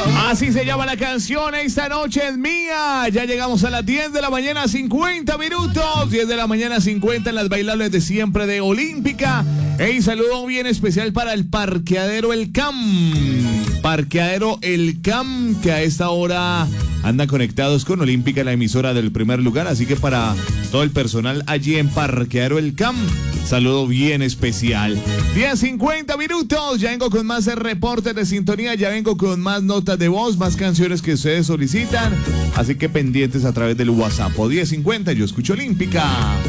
Así se llama la canción, Esta Noche es Mía. Ya llegamos a las 10 de la mañana, 50 minutos. 10 de la mañana, 50 en las bailables de siempre de Olímpica. Hey, saludo bien especial para el Parqueadero El Cam. Parqueadero El Cam, que a esta hora andan conectados con Olímpica, la emisora del primer lugar. Así que para todo el personal allí en Parqueadero El Cam, saludo bien especial. 10:50 minutos. Ya vengo con más reportes de sintonía. Ya vengo con más notas de voz, más canciones que ustedes solicitan. Así que pendientes a través del WhatsApp. O 10:50, yo escucho Olímpica.